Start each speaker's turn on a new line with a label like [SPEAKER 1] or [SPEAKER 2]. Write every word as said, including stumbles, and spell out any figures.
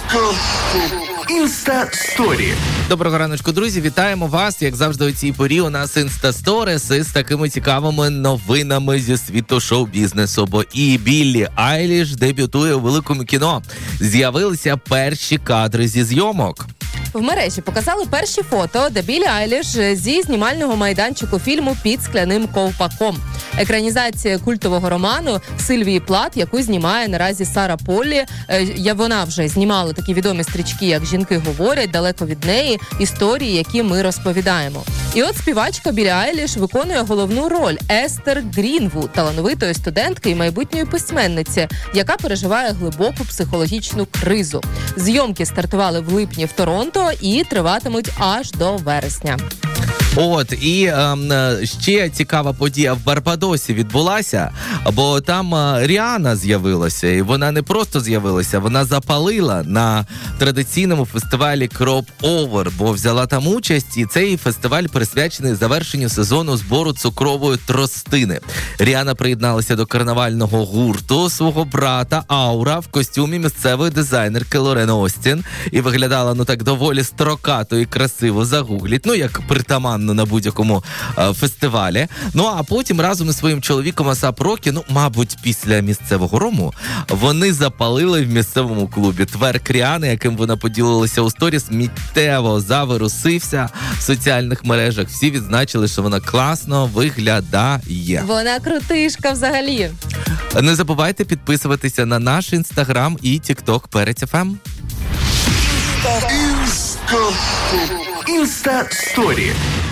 [SPEAKER 1] Інста-сторі.
[SPEAKER 2] Доброго раночку, друзі. Вітаємо вас. Як завжди у цій порі у нас Інста-сторіс із такими цікавими новинами зі світу шоу-бізнесу. Бо і Біллі Айліш дебютує у великому кіно. З'явилися перші кадри зі зйомок.
[SPEAKER 3] В мережі показали перші фото, де Біллі Айліш зі знімального майданчику фільму «Під скляним ковпаком». Екранізація культового роману Сильвії Плат, яку знімає наразі Сара Поллі. Вона вже знімала такі відомі стрічки, як «Жінки говорять», «Далеко від неї», історії, які ми розповідаємо. І от співачка Біллі Айліш виконує головну роль Естер Грінвуд, талановитої студентки і майбутньої письменниці, яка переживає глибоку психологічну кризу. Зйомки стартували в липні в Торонто і триватимуть аж до вересня.
[SPEAKER 2] От, і ем, ще цікава подія в Барбадосі відбулася, бо там е, Ріана з'явилася, і вона не просто з'явилася, вона запалила на традиційному фестивалі Crop Over, бо взяла там участь, і цей фестиваль присвячений завершенню сезону збору цукрової тростини. Ріана приєдналася до карнавального гурту свого брата Аура в костюмі місцевої дизайнерки Лорен Остін, і виглядала, ну так, доволі строкато і красиво, загугліть, ну як притаманно на будь-якому е, фестивалі. Ну, а потім разом із своїм чоловіком Асап Рокі, ну, мабуть, після місцевого рому, вони запалили в місцевому клубі. Тверк Ріани, яким вона поділилася у сторіс, миттєво завирусився в соціальних мережах. Всі відзначили, що вона класно виглядає.
[SPEAKER 3] Вона крутишка взагалі.
[SPEAKER 2] Не забувайте підписуватися на наш інстаграм і тікток Перець еф ем.
[SPEAKER 1] Інста-сторі.